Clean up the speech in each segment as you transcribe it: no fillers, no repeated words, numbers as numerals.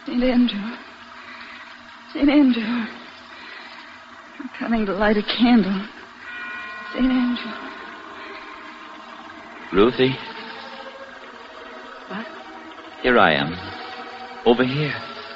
St. Andrew. St. Andrew. I'm coming to light a candle. St. Andrew. Ruthie? What? Here I am. Over here.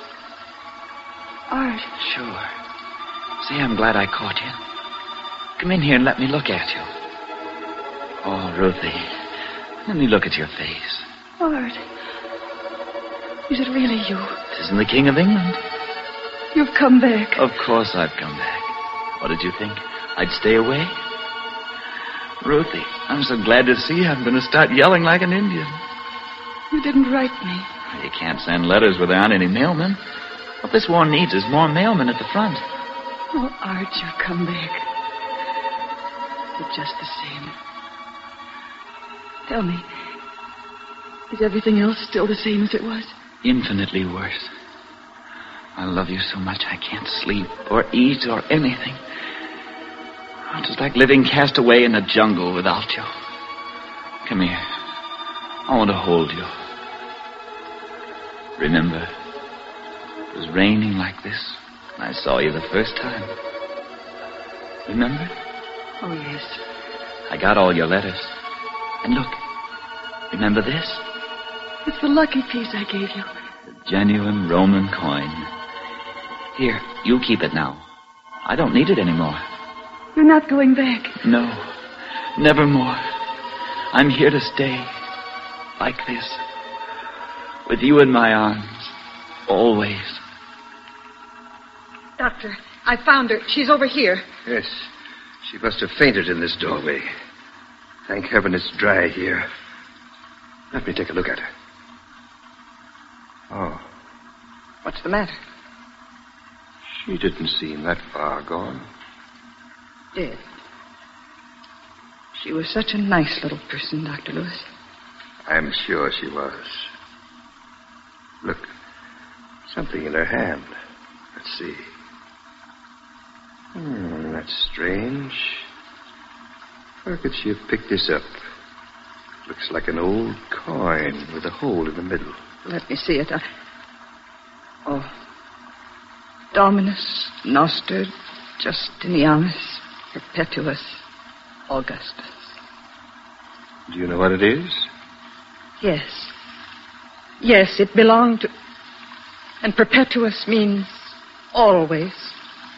Art. Sure. See, I'm glad I caught you. Come in here and let me look at you. Oh, Ruthie. Let me look at your face. Art. Is it really you? Tisn't the King of England. You've come back. Of course I've come back. What did you think? I'd stay away? Ruthie, I'm so glad to see you. I'm going to start yelling like an Indian. You didn't write me. You can't send letters where there aren't any mailmen. What this war needs is more mailmen at the front. Oh, Art, you've come back. But just the same. Tell me, is everything else still the same as it was? Infinitely worse. I love you so much I can't sleep or eat or anything. It's just like living cast away in a jungle without you. Come here. I want to hold you. Remember, it was raining like this when I saw you the first time. Remember? Oh, yes. I got all your letters. And look, remember this? It's the lucky piece I gave you. The genuine Roman coin. Here, you keep it now. I don't need it anymore. You're not going back. No, nevermore. I'm here to stay. Like this. With you in my arms. Always. Doctor, I found her. She's over here. Yes. She must have fainted in this doorway. Thank heaven it's dry here. Let me take a look at her. Oh. What's the matter? She didn't seem that far gone. Dead. She was such a nice little person, Dr. Lewis. I'm sure she was. Look, something in her hand. Let's see. That's strange. Where could she have picked this up? Looks like an old coin with a hole in the middle. Let me see it. Oh. Dominus Noster Justinianus Perpetuus Augustus. Do you know what it is? Yes. Yes, it belonged to... And perpetuus means always.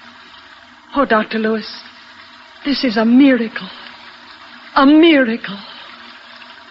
Oh, Dr. Lewis, this is a miracle. A miracle.